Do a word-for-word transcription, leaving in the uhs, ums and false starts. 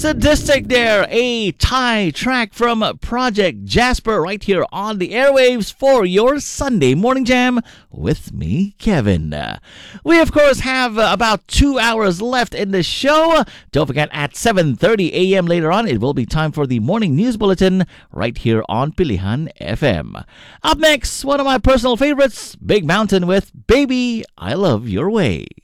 Sadistic there, a Thai track from Project Jasper right here on the airwaves for your Sunday morning jam with me, Kevin. We, of course, have about two hours left in the show. Don't forget, at seven thirty a.m. later on, it will be time for the morning news bulletin right here on Pilihan F M. Up next, one of my personal favorites, Big Mountain with Baby, I Love Your Way.